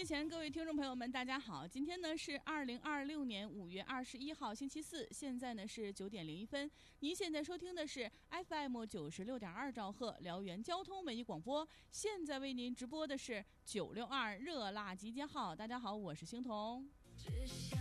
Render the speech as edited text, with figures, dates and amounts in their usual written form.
前各位听众朋友们大家好，今天呢是2026年5月21号星期四，现在呢是9点01分。您现在收听的是 FM 96.2兆赫辽源交通文艺广播，现在为您直播的是962热辣集结号。大家好，我是星彤。